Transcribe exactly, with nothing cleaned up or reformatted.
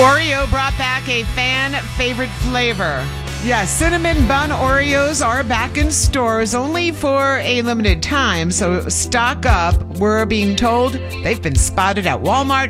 Oreo brought back a fan favorite flavor. Yeah, cinnamon bun Oreos are back in stores only for a limited time, so stock up. We're being told they've been spotted at Walmart,